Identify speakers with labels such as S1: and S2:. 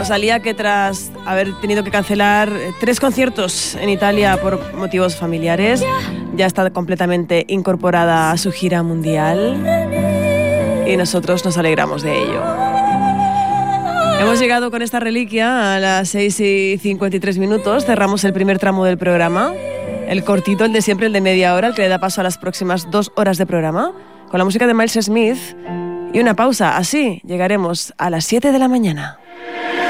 S1: Rosalía, que tras haber tenido que cancelar 3 conciertos en Italia por motivos familiares, ya está completamente incorporada a su gira mundial y nosotros nos alegramos de ello. Hemos llegado con esta reliquia a las 6:53. Cerramos el primer tramo del programa, el cortito, el de siempre, el de media hora, el que le da paso a las próximas 2 horas de programa, con la música de Miles Smith y una pausa. Así llegaremos a las 7 de la mañana.